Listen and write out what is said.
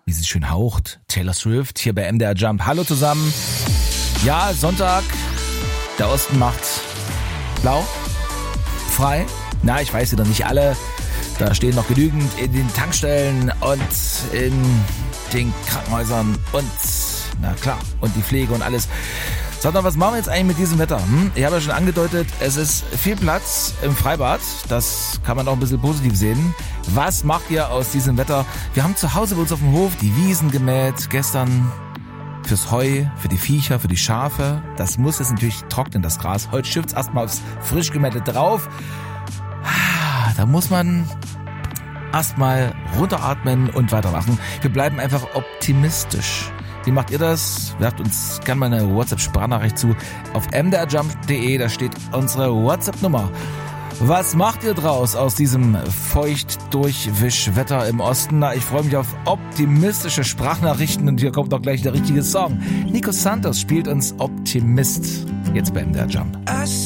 wie sie schön haucht. Taylor Swift hier bei MDR Jump. Hallo zusammen. Ja, Sonntag. Der Osten macht blau. Frei. Na, ich weiß wieder nicht alle. Da stehen noch genügend in den Tankstellen und in den Krankenhäusern und, na klar, und die Pflege und alles. Sondern was machen wir jetzt eigentlich mit diesem Wetter? Ich habe ja schon angedeutet, es ist viel Platz im Freibad. Das kann man auch ein bisschen positiv sehen. Was macht ihr aus diesem Wetter? Wir haben zu Hause bei uns auf dem Hof die Wiesen gemäht. Gestern fürs Heu, für die Viecher, für die Schafe. Das muss jetzt natürlich trocknen, das Gras. Heute schifft's erstmal aufs frisch gemähte drauf. Da muss man erstmal runteratmen und weitermachen. Wir bleiben einfach optimistisch. Wie macht ihr das? Werft uns gerne mal eine WhatsApp-Sprachnachricht zu. Auf mdrjump.de, da steht unsere WhatsApp-Nummer. Was macht ihr draus aus diesem Feucht-Durchwisch-Wetter im Osten? Na, ich freue mich auf optimistische Sprachnachrichten und hier kommt auch gleich der richtige Song. Nico Santos spielt uns Optimist. Jetzt bei MDR Jump.